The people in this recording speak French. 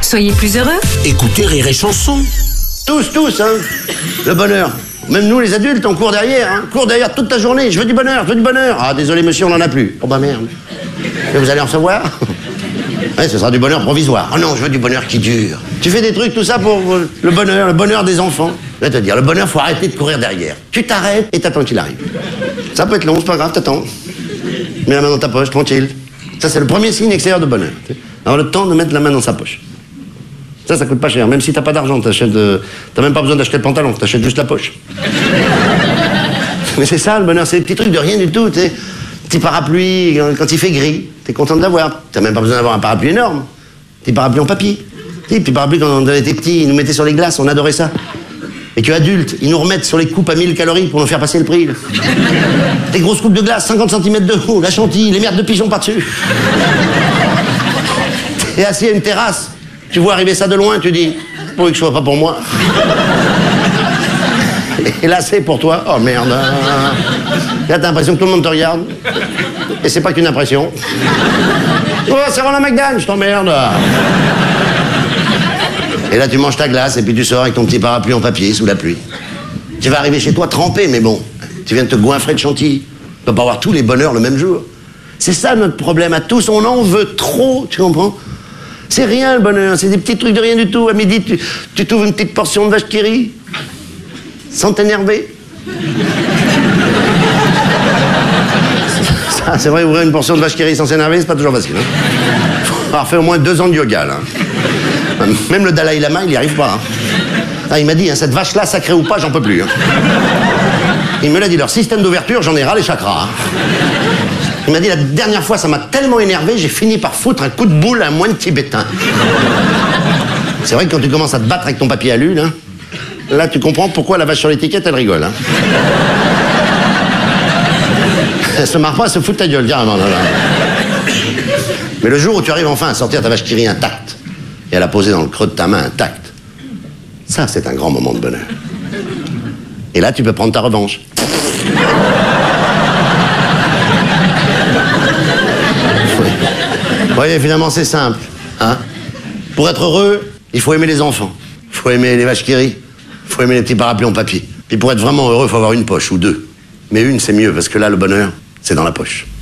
soyez plus heureux. Écoutez Rire et Chanson. Tous, hein. Le bonheur. Même nous, les adultes, on court derrière, hein. Court derrière toute ta journée. Je veux du bonheur, je veux du bonheur. Ah, désolé, monsieur, on n'en a plus. Oh, bah merde. Et vous allez en recevoir? Ouais, ce sera du bonheur provisoire. Oh non, je veux du bonheur qui dure. Tu fais des trucs, tout ça pour le bonheur des enfants. Je vais te dire, le bonheur, faut arrêter de courir derrière. Tu t'arrêtes et t'attends qu'il arrive. Ça peut être long, c'est pas grave, t'attends. Mets la main dans ta poche, tranquille. Ça, c'est le premier signe extérieur de bonheur. Avoir le temps de mettre la main dans sa poche. Ça coûte pas cher. Même si t'as pas d'argent, t'as même pas besoin d'acheter le pantalon, t'achètes juste la poche. Mais c'est ça, le bonheur, c'est des petits trucs de rien du tout, tu sais. Petit parapluie, quand il fait gris, t'es content de l'avoir. T'as même pas besoin d'avoir un parapluie énorme. Petit parapluie en papier. Petit parapluie, quand on était petits, ils nous mettaient sur les glaces, on adorait ça. Et que adultes, ils nous remettent sur les coupes à 1000 calories pour nous faire passer le prix. Là. Des grosses coupes de glace, 50 cm de haut, la chantilly, les merdes de pigeons par-dessus. T'es assis à une terrasse, tu vois arriver ça de loin, tu dis, pourvu que ce soit pas pour moi. Et là, c'est pour toi. Oh merde. Là, t'as l'impression que tout le monde te regarde. Et c'est pas qu'une impression. Oh, c'est Ronald McDan, je t'emmerde. Et là, tu manges ta glace et puis tu sors avec ton petit parapluie en papier sous la pluie. Tu vas arriver chez toi trempé, mais bon, tu viens de te goinfrer de chantilly. Tu peux pas avoir tous les bonheurs le même jour. C'est ça notre problème à tous, on en veut trop, tu comprends? C'est rien le bonheur, c'est des petits trucs de rien du tout. À midi, tu t'ouvres une petite portion de vache qui rit, sans t'énerver. Ça, c'est vrai, ouvrir une portion de vache qui rit sans s'énerver, c'est pas toujours facile. Hein. Faut avoir fait au moins 2 ans de yoga, là. Même le Dalai Lama, il n'y arrive pas. Hein. Ah, il m'a dit, hein, cette vache-là, sacrée ou pas, j'en peux plus. Hein. Il me l'a dit, leur système d'ouverture, j'en ai ras les chakras. Hein. Il m'a dit, la dernière fois, ça m'a tellement énervé, j'ai fini par foutre un coup de boule à un moine tibétain. C'est vrai que quand tu commences à te battre avec ton papier alu, là, tu comprends pourquoi la vache sur l'étiquette, elle rigole. Hein. Elle se marre pas, elle se fout de ta gueule, carrément. Là. Mais le jour où tu arrives enfin à sortir ta vache qui rit intacte, et à la poser dans le creux de ta main intacte, ça, c'est un grand moment de bonheur. Et là, tu peux prendre ta revanche. Vous voyez, finalement, c'est simple. Hein? Pour être heureux, il faut aimer les enfants. Il faut aimer les vaches qui rient. Il faut aimer les petits parapluies en papier. Puis pour être vraiment heureux, il faut avoir une poche ou 2. Mais une, c'est mieux, parce que là, le bonheur, c'est dans la poche.